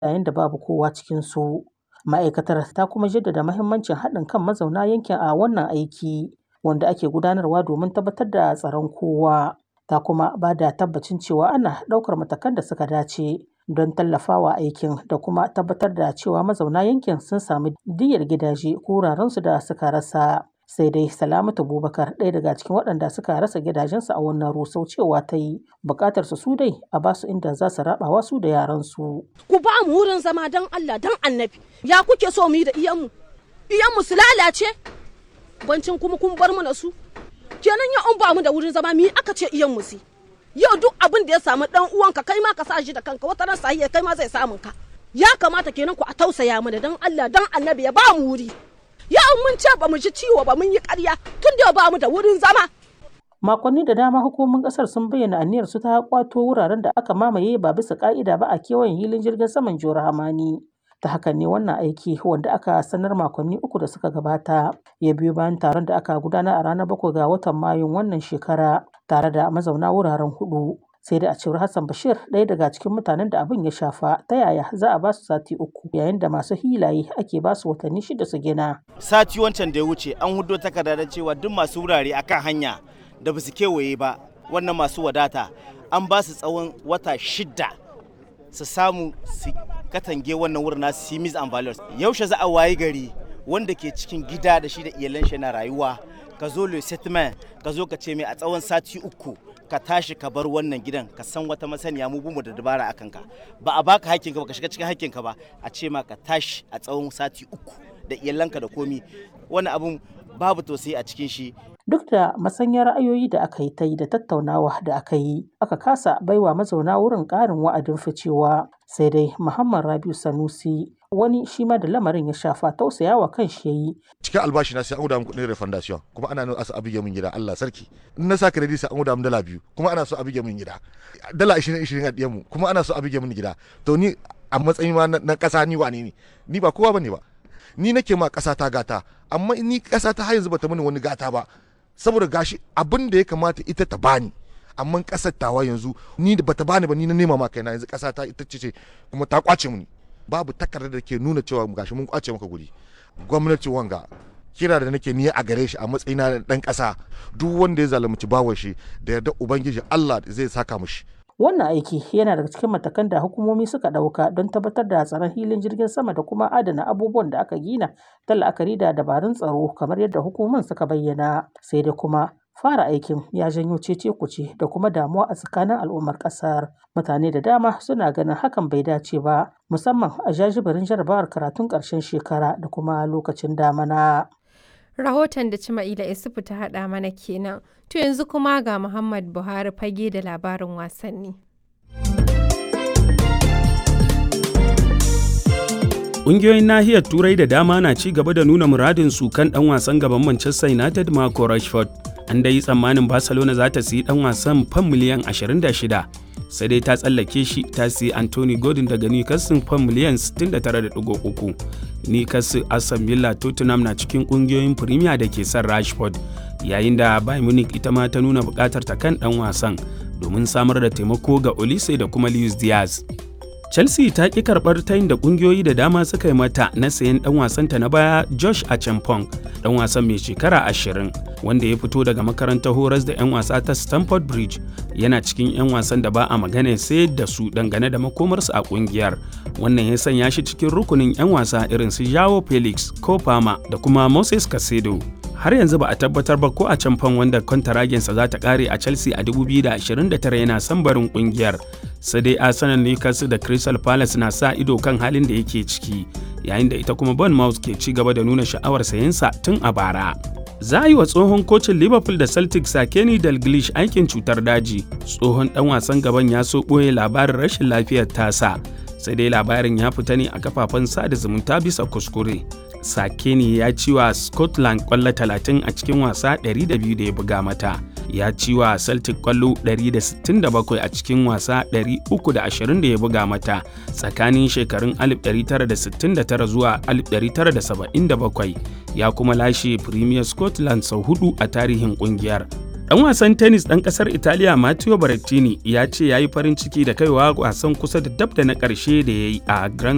yayin da babu kowa cikinsu. Ma'aikatar ta kuma jaddada mahimmancin haɗin kan mazauna yankin a wannan aiki wanda ake gudanarwa domin tabbatar da tsaron kowa. Ta kuma ba da tabbacin cewa ana ɗaukar matakan da suka dace don tallafawa aikin da kuma tabbatar da cewa mazauna yankin sun sami diyyar gidaje ko wurarensu da suka rasa. Sai dai Salamatu Bubakar, ɗaya daga cikin waɗanda suka rasa gidajensu a wannan rusau, cewa ta yi buƙatar su dai a ba su inda za su raɓawa su da yaransu. Ku ba mu wurin zama don Allah don Annabi. Ya kuke so mu yi da iyanmu? Iyanmu su lalace? Bancin kuma kun bar mu da su? Kenan ya an ba mu da wurin zama mi aka ce iyanmu su? Yau duk abin da ya samu ɗan uwanka kai ma ka sa shi da kanka, wata ran sahiya kai ma zai samun ka. Ya kamata kenan ku a tausaya mana don Allah don Annabi ya ba mu wuri. Yau mun ce ba mu ji ciwo ba mun yi ƙarya tun da ba mu da wurin zama. Makonni da dama hukumomin ƙasar sun bayyana aniyar su ta kwato wuraren da aka mamaye ba bisa ƙa'ida ba a kewayen hilin jirgin saman Jihar Hamani. Ta hakan ne wannan aiki wanda aka sanar makonni 3 da suka gabata ya biyo bayan taron da aka gudanar a ranar 7 ga watan Mayun wannan shekara tare da mazauna wuraren 4. Sai da a cewar Hassan Bashir, ɗaya daga cikin mutanen da abin ya shafa, ta yaya za a ba su sati 3 yayin da masu hilaye ake ba su watanni 6 su gina. Sati wancan da ya wuce an hudo takarda da cewa duk masu wurare akan hanya da basu kewaye ba, wannan masu wadata an ba su tsawon wata 6 su samu su katange wannan wurin nasu simis and values. Yaushe za a wayi gari wanda ke cikin gida da shi da iyalan shi na rayuwa ka zo le settlement ka zo ka ce mai a tsawon sati 3 ka tashi ka bar wannan gidan, ka san wata masaniya mu bumu da dabara akan ka, ba a baka hakkinka ba, ka shiga cikin hakkinka ba, a ce ma ka tashi a tsawon sati 3 da iyalanka da komi. Wannan abun babu tausayi a cikin shi. Duk da masanyar ra'ayoyi da aka yi ta yi da tattaunawa da aka yi, aka kasa baiwa mazauna wurin ƙarin wa'adin ficewa. Sai dai Muhammad Rabiu Sanusi, wani shi ma da lamarin ya shafa, tausayawa kan shi yayi. Cikin albashi na sai an guda min kuɗin refundation, kuma ana nuna asa abige min gida, Allah sarki. In na sa credit sai an guda min $2, kuma ana so abige min gida. Dala 20 a diyan mu, kuma ana so abige min gida. To ni a matsayin ma na ƙasa ni wane ne? Ni ba kowa bane ba. Ni nake ma ƙasa ta gata, amma ni ƙasa ta har yanzu bata mini wani gata ba. Saboda gashi abin da ya kamata ita ta bani, amma ƙasar tawa yanzu ni da bata bani ba, ni na nema ma kaina, yanzu ƙasa ta ita ce kuma ta kwace mini. Babu takardar da ke nuna cewa gashi mun kwace maka guri. Gwamnati wanga kira da nake ni a gare shi a matsayina na dan ƙasa, duk wanda ya zalunci bawan shi da yarda ubangiji Allah zai saka mishi. Wannan aiki yana daga cikin matakan da hukumomi suka ɗauka don tabbatar da tsaron hilin jirgin sama da kuma adana abubuwan da aka gina ta la'akari da dabarun tsaro kamar yadda hukumomin suka bayyana. Sai dai kuma fara aikin ya janyo cece-kuce da kuma damuwa a tsakanin al'ummar ƙasar. Mutane da dama suna ganin hakan bai dace ba, musamman a jajibirin jarabawar karatun ƙarshen shekara da kuma lokacin damana. Rahoton da Cima'ila Isufu ta haɗa mana kenan. To yanzu kuma ga Muhammad Buhari fage da labarin wasanni. Ƙungiyoyin nahiyar Turai da dama na ci gaba da nuna muradinsu kan ɗan wasan gaban Manchester United Marco Rashford. An dai yi tsammanin Barcelona za ta siyi ɗan wasan fam miliyan 26, sai dai ta tsallake shi ta siyi Anthony Gordon daga Newcastle fam miliyan 69.3. Newcastle, Aston Villa, Tottenham na cikin ƙungiyoyin Premier da ke son Rashford, yayin da Bayern Munich ita ma ta nuna buƙatar ta kan ɗan wasan domin samar da taimako ga Olise da kuma Luis Diaz. Chelsea ta ƙi karɓar tayin da ƙungiyoyi da dama suka yi mata na sayen ɗan wasanta na baya Josh Achampong, ɗan wasan mai shekara 20 wanda ya fito daga makarantar horas da 'yan wasa ta Stamford Bridge. Yana cikin 'yan wasan da ba a magana sai da su dangane da makomarsu a ƙungiyar. Wannan ya sanya shi cikin rukunin 'yan wasa irin su Joao Felix, Cole Palmer da kuma Moses Caicedo. Har yanzu ba a tabbatar ba ko Achampong, wanda kwantaragensa za ta ƙare a Chelsea a 2029, yana son barin ƙungiyar. Sai dai Arsenal, Newcastle da Crystal Palace na sa ido kan halin da yake ciki, yayin da ita kuma Bournemouth ke ci gaba da nuna sha'awar sayensa tun a bara. Za a yi wa tsohon kocin Liverpool da Celtic Kenny Dalglish aikin cutar daji. Tsohon ɗan wasan gaban ya so ɓoye labarin rashin lafiyar tasa, sai dai labarin ya fita ne a kafafen sada zumunta bisa kuskure. Sakeni ya ci wa Scotland kwallo 30 a cikin wasa 200 da ya buga mata. Ya ci wa Celtic kwallo 167 a cikin wasa 320 da ya buga mata tsakanin shekarun 1969 zuwa 1977. Ya kuma lashe Premier Scotland sau 4 a tarihin kungiyar. Ɗan wasan tennis ɗan ƙasar Italiya Matteo Berrettini ya ce ya yi farin ciki da kaiwa wasan kusa da dab da na ƙarshe da ya yi a Grand